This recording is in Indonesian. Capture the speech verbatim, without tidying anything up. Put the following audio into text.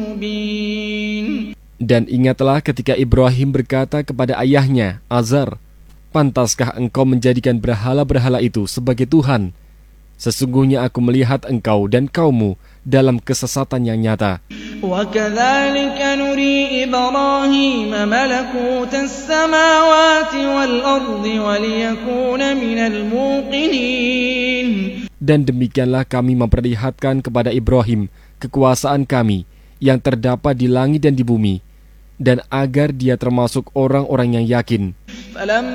Dan ingatlah ketika Ibrahim berkata kepada ayahnya, Azar, pantaskah engkau menjadikan berhala-berhala itu sebagai Tuhan? Sesungguhnya aku melihat engkau dan kaummu dalam kesesatan yang nyata. وَكَذَلِكَ نُرِي إِبْرَاهِيمَ مَلَكُوتَ السَّمَاوَاتِ وَالْأَرْضِ وَلِيَكُونَ مِنَ الْمُوقِنِينَ. Dan demikianlah kami memperlihatkan kepada Ibrahim kekuasaan kami yang terdapat di langit dan di bumi, dan agar dia termasuk orang-orang yang yakin.